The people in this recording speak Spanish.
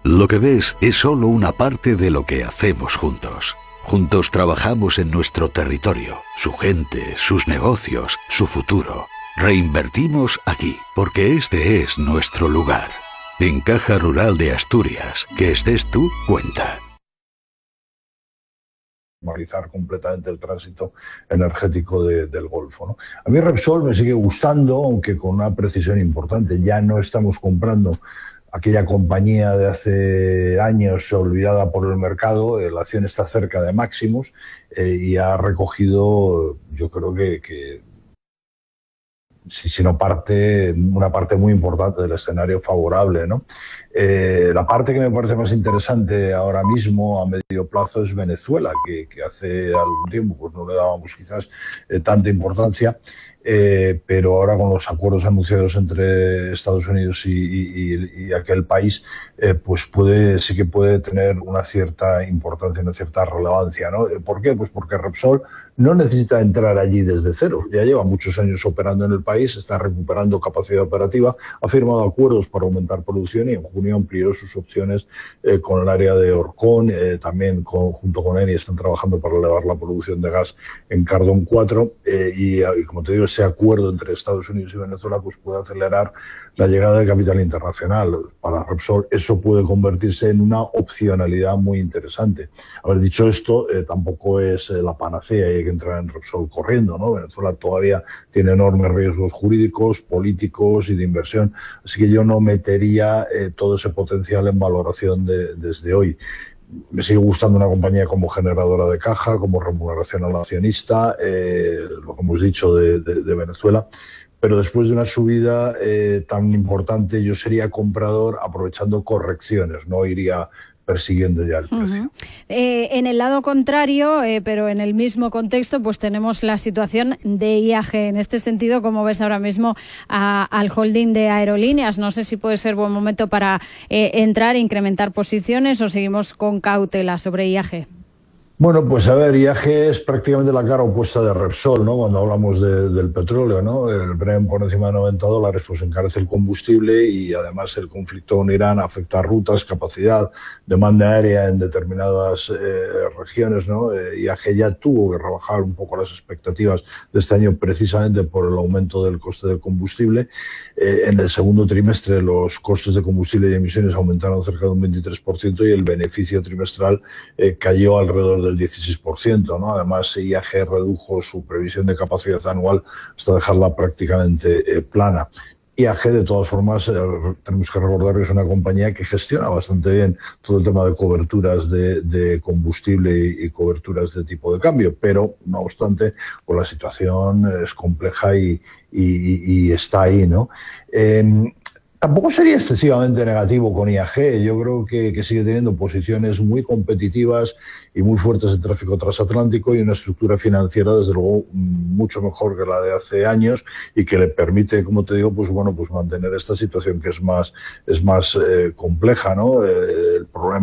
Lo que ves es solo una parte de lo que hacemos juntos. Juntos trabajamos en nuestro territorio, su gente, sus negocios, su futuro. Reinvertimos aquí, porque este es nuestro lugar. En Caja Rural de Asturias, que estés tú, cuenta. Normalizar completamente el tránsito energético del Golfo, ¿no? A mí Repsol me sigue gustando, aunque con una precisión importante. Ya no estamos comprando aquella compañía de hace años olvidada por el mercado. La acción está cerca de máximos y ha recogido, yo creo que si no una parte muy importante del escenario favorable, ¿no? La parte que me parece más interesante ahora mismo a medio plazo es Venezuela, que hace algún tiempo pues no le dábamos quizás tanta importancia, pero ahora con los acuerdos anunciados entre Estados Unidos y aquel país, pues sí que puede tener una cierta importancia, una cierta relevancia, ¿no? ¿Por qué? Pues porque Repsol no necesita entrar allí desde cero. Ya lleva muchos años operando en el país, está recuperando capacidad operativa, ha firmado acuerdos para aumentar producción y en junio amplió sus opciones con el área de Orcón, también junto con Eni están trabajando para elevar la producción de gas en Cardón 4 y como te digo, ese acuerdo entre Estados Unidos y Venezuela pues puede acelerar la llegada de capital internacional. Para Repsol eso puede convertirse en una opcionalidad muy interesante. Haber dicho esto, tampoco es la panacea y hay que entrar en Repsol corriendo, ¿no? Venezuela todavía tiene enormes riesgos jurídicos, políticos y de inversión, así que yo no metería todo ese potencial en valoración desde hoy. Me sigue gustando una compañía como generadora de caja, como remuneración al accionista, lo que hemos dicho de Venezuela. Pero después de una subida tan importante, yo sería comprador aprovechando correcciones, no iría persiguiendo ya el precio. En el lado contrario, pero en el mismo contexto, pues tenemos la situación de IAG. En este sentido, ¿cómo ves ahora mismo al holding de aerolíneas? No sé si puede ser buen momento para entrar e incrementar posiciones o seguimos con cautela sobre IAG. Bueno, pues a ver, IAG es prácticamente la cara opuesta de Repsol, ¿no? Cuando hablamos del petróleo, ¿no? El Brent por encima de $90, pues encarece el combustible y además el conflicto en Irán afecta a rutas, capacidad, demanda aérea en determinadas regiones, ¿no? IAG ya tuvo que rebajar un poco las expectativas de este año precisamente por el aumento del coste del combustible. En el segundo trimestre los costes de combustible y emisiones aumentaron cerca de un 23% y el beneficio trimestral cayó alrededor del 16%, ¿no? Además, IAG redujo su previsión de capacidad anual hasta dejarla prácticamente plana. IAG, de todas formas, tenemos que recordar que es una compañía que gestiona bastante bien todo el tema de coberturas de combustible y coberturas de tipo de cambio, pero, no obstante, pues la situación es compleja y está ahí, ¿no? Tampoco sería excesivamente negativo con IAG. Yo creo que sigue teniendo posiciones muy competitivas y muy fuertes en tráfico transatlántico y una estructura financiera, desde luego, mucho mejor que la de hace años y que le permite, como te digo, pues bueno, pues mantener esta situación que es más compleja, ¿no? El problema